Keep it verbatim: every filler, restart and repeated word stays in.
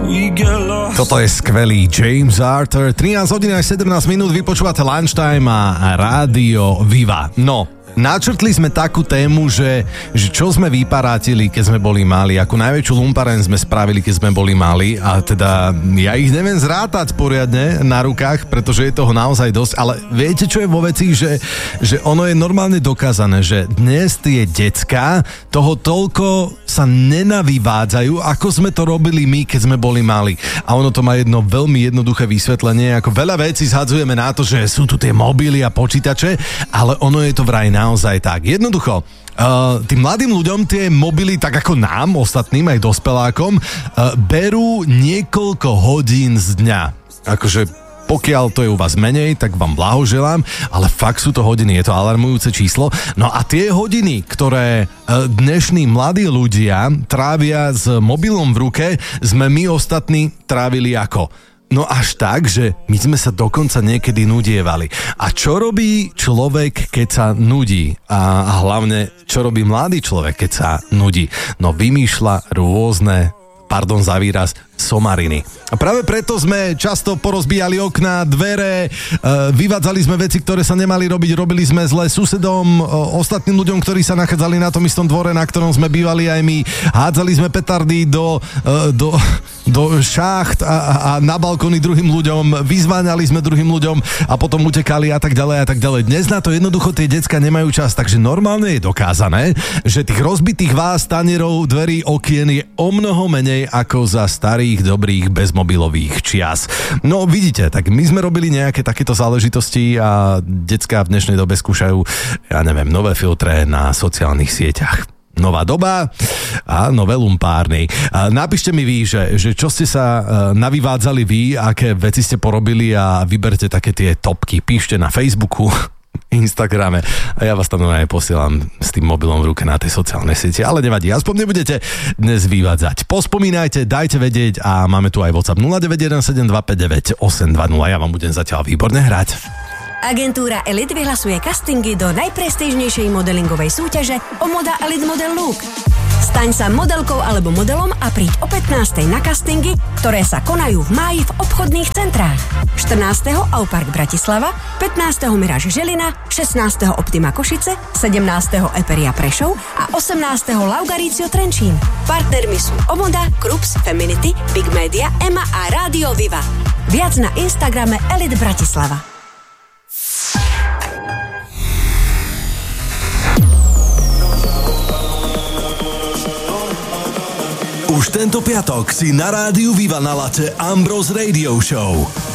Toto je skvelý James Arthur. trinásť hodín až sedemnásť minút, vypočúvate Lunchtime a Rádio Viva. No, načrtli sme takú tému, že, že čo sme vyparátili, keď sme boli mali, akú najväčšiu lumparen sme spravili, keď sme boli mali, a teda ja ich neviem zrátať poriadne na rukách, pretože je toho naozaj dosť, ale viete, čo je vo veci, že, že ono je normálne dokázané, že dnes tie decká toho toľko sa nenavývádzajú, ako sme to robili my, keď sme boli mali. A ono to má jedno veľmi jednoduché vysvetlenie, ako veľa vecí zhadzujeme na to, že sú tu tie mobily a počítače, ale ono je to vraj naozaj tak. Jednoducho, uh, tým mladým ľuďom tie mobily, tak ako nám, ostatným, aj dospelákom, uh, berú niekoľko hodín z dňa. Akože pokiaľ to je u vás menej, tak vám blahoželám, ale fakt sú to hodiny, je to alarmujúce číslo. No a tie hodiny, ktoré uh, dnešní mladí ľudia trávia s mobilom v ruke, sme my ostatní trávili ako? No až tak, že my sme sa dokonca niekedy nudievali. A čo robí človek, keď sa nudí? A, a hlavne, čo robí mladý človek, keď sa nudí? No vymýšľa rôzne, pardon za výraz, somariny. A práve preto sme často porozbíjali okná, dvere, e, vyvádzali sme veci, ktoré sa nemali robiť, robili sme zle susedom, e, ostatným ľuďom, ktorí sa nachádzali na tom istom dvore, na ktorom sme bývali aj my, hádzali sme petardy do, e, do, do šácht a, a na balkóny druhým ľuďom, vyzváňali sme druhým ľuďom a potom utekali a tak ďalej a tak ďalej. Dnes na to jednoducho tie decka nemajú čas, takže normálne je dokázané, že tých rozbitých váz, tanierov, dverí, okien je o mnoho menej ako za starých dobrých bezmobilových čias. No vidíte, tak my sme robili nejaké takéto záležitosti a decká v dnešnej dobe skúšajú, ja neviem, nové filtre na sociálnych sieťach. Nová doba a nové lumpárny. Napíšte mi vy, že, že čo ste sa navyvádzali vy, aké veci ste porobili a vyberte také tie topky. Píšte na Facebooku, Instagrame a ja vás tam aj posielam s tým mobilom v ruke na tej sociálnej siete, ale nevadí, aspoň nebudete dnes vyvádzať. Pospomínajte, dajte vedieť a máme tu aj WhatsApp nula deväť jeden sedem dva päť deväť osem dva nula. Ja vám budem zatiaľ výborne hrať. Agentúra Elite vyhlasuje castingy do najprestížnejšej modelingovej súťaže o Moda Elite Model Look. Staň sa modelkou alebo modelom a príď o pätnástej na castingy, ktoré sa konajú v máji v obchodných centrách. štrnásteho Aupark Bratislava, pätnásteho Mirage Žilina, šestnásteho Optima Košice, sedemnásteho Eperia Prešov a osemnásteho Laugaricio Trenčín. Partnermi sú Omoda, Krups, Feminity, Big Media, Ema a Rádio Viva. Viac na Instagrame Elite Bratislava. Už tento piatok si na Rádiu Viva naladte Ambrose Radio Show.